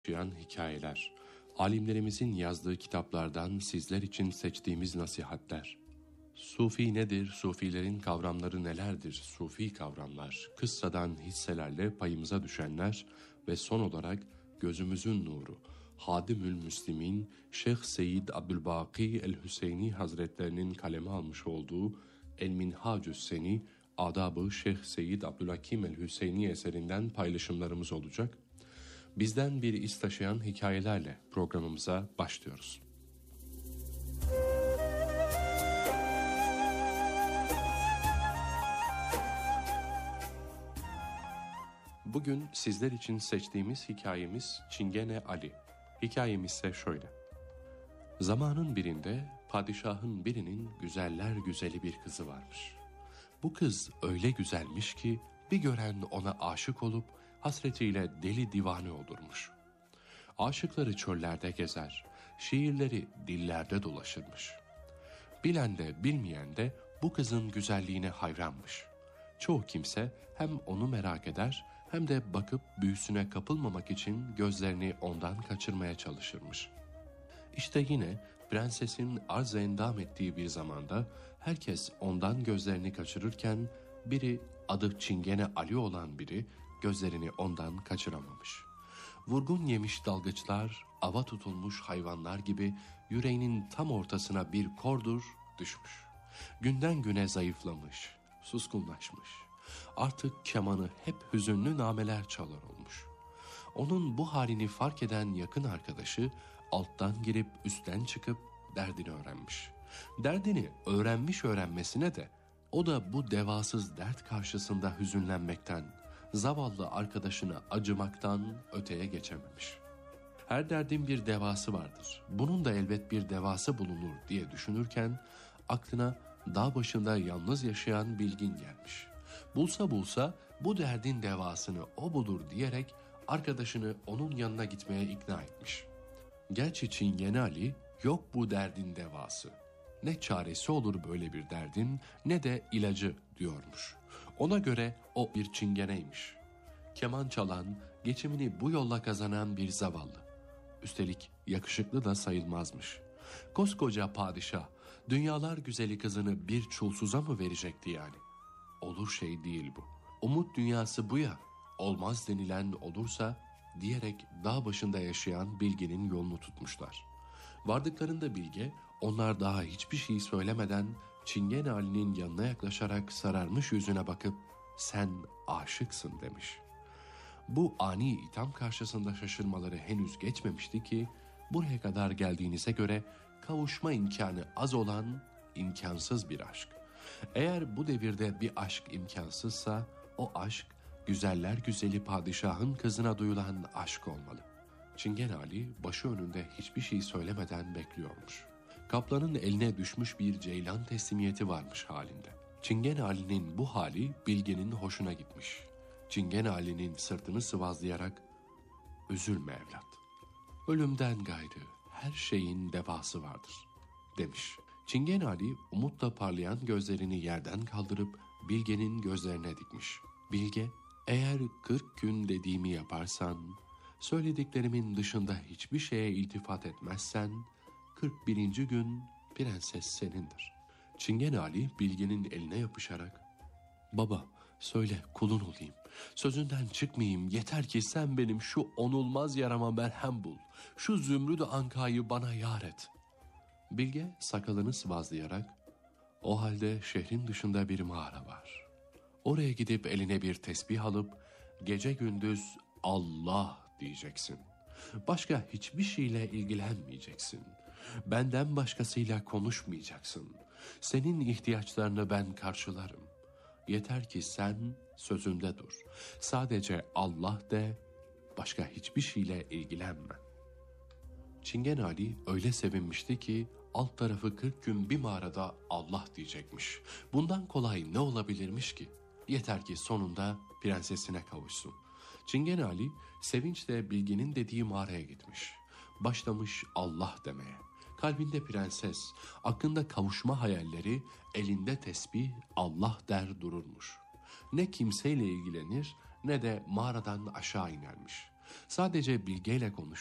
yaşayan hikayeler, alimlerimizin yazdığı kitaplardan sizler için seçtiğimiz nasihatler. Sufi nedir, sufilerin kavramları nelerdir, sufi kavramlar, kıssadan hisselerle payımıza düşenler ve son olarak gözümüzün nuru, Hadimül Müslimin Şeyh Seyyid Abdülbaki el-Hüseyni Hazretlerinin kaleme almış olduğu El-Minhacü's Seni, Adab-ı Şeyh Seyyid Abdülhakim el-Hüseyni eserinden paylaşımlarımız olacak. Bizden bir iz taşıyan hikayelerle programımıza başlıyoruz. Bugün sizler için seçtiğimiz hikayemiz Çingene Ali. Hikayemiz ise şöyle. Zamanın birinde padişahın birinin güzeller güzeli bir kızı varmış. Bu kız öyle güzelmiş ki bir gören ona aşık olup hasretiyle deli divane olurmuş. Aşıkları çöllerde gezer, şiirleri dillerde dolaşırmış. Bilen de bilmeyen de bu kızın güzelliğine hayranmış. Çoğu kimse hem onu merak eder hem de bakıp büyüsüne kapılmamak için gözlerini ondan kaçırmaya çalışırmış. İşte yine prensesin arz-ı endam ettiği bir zamanda herkes ondan gözlerini kaçırırken biri adı Çingene Ali olan biri gözlerini ondan kaçıramamış. Vurgun yemiş dalgıçlar, ava tutulmuş hayvanlar gibi yüreğinin tam ortasına bir kordur düşmüş. Günden güne zayıflamış, suskunlaşmış. Artık kemanı hep hüzünlü nameler çalar olmuş. Onun bu halini fark eden yakın arkadaşı alttan girip üstten çıkıp derdini öğrenmiş. Derdini öğrenmesine de o da bu devasız dert karşısında hüzünlenmekten, zavallı arkadaşına acımaktan öteye geçememiş. Her derdin bir devası vardır, bunun da elbet bir devası bulunur diye düşünürken aklına dağ başında yalnız yaşayan bilgin gelmiş. Bulsa bu derdin devasını o bulur diyerek arkadaşını onun yanına gitmeye ikna etmiş. Gerçi Çingene Ali yok bu derdin devası. Ne çaresi olur böyle bir derdin ne de ilacı diyormuş. Ona göre o bir çingeneymiş. Keman çalan, geçimini bu yolla kazanan bir zavallı. Üstelik yakışıklı da sayılmazmış. Koskoca padişah, dünyalar güzeli kızını bir çulsuza mı verecekti yani? Olur şey değil bu. Umut dünyası bu ya, olmaz denilen olursa diyerek dağ başında yaşayan Bilge'nin yolunu tutmuşlar. Vardıklarında Bilge, onlar daha hiçbir şey söylemeden Çingene Ali'nin yanına yaklaşarak sararmış yüzüne bakıp "Sen aşıksın" demiş. Bu ani itham karşısında şaşırmaları henüz geçmemişti ki buraya kadar geldiğinize göre kavuşma imkanı az olan imkansız bir aşk. Eğer bu devirde bir aşk imkansızsa o aşk güzeller güzeli padişahın kızına duyulan aşk olmalı. Çingene Ali başı önünde hiçbir şey söylemeden bekliyormuş. Kaplanın eline düşmüş bir ceylan teslimiyeti varmış halinde. Çingene Ali'nin bu hali Bilge'nin hoşuna gitmiş. Çingene Ali'nin sırtını sıvazlayarak "Üzülme evlat. Ölümden gayrı her şeyin devası vardır" demiş. Çingene Ali umutla parlayan gözlerini yerden kaldırıp Bilge'nin gözlerine dikmiş. Bilge, "Eğer 40 gün dediğimi yaparsan, söylediklerimin dışında hiçbir şeye iltifat etmezsen, 41. gün prenses senindir." Çingene Ali Bilge'nin eline yapışarak, "Baba, söyle kulun olayım. Sözünden çıkmayayım, yeter ki sen benim şu onulmaz yarama merhem bul. Şu zümrüt ankayı bana yar et." Bilge sakalını sıvazlayarak, "O halde şehrin dışında bir mağara var. Oraya gidip eline bir tesbih alıp gece gündüz Allah diyeceksin. Başka hiçbir şeyle ilgilenmeyeceksin. Benden başkasıyla konuşmayacaksın. Senin ihtiyaçlarını ben karşılarım. Yeter ki sen sözünde dur. Sadece Allah de, başka hiçbir şeyle ilgilenme." Çingene Ali öyle sevinmişti ki alt tarafı 40 gün bir mağarada Allah diyecekmiş. Bundan kolay ne olabilirmiş ki? Yeter ki sonunda prensesine kavuşsun. Çingene Ali sevinçle Bilge'nin dediği mağaraya gitmiş. Başlamış Allah demeye. Kalbinde prenses, aklında kavuşma hayalleri, elinde tesbih Allah der dururmuş. Ne kimseyle ilgilenir ne de mağaradan aşağı inermiş. Sadece bilgeyle konuş.